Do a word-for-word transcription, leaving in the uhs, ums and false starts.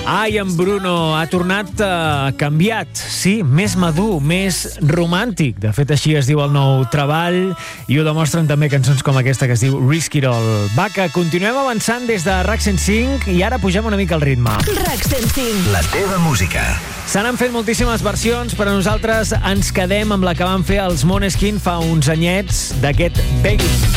Ai, en Bruno ha tornat uh, canviat, sí, més madur, més romàntic. De fet, així es diu el nou treball i ho demostren també cançons com aquesta que es diu Risk It All. Va, que continuem avançant des de RAC cent cinc i ara pugem una mica el ritme. RAC cent cinc. La teva música. Se n'han fet moltíssimes versions, però nosaltres ens quedem amb la que van fer els Måneskin fa uns anyets d'aquest Begging.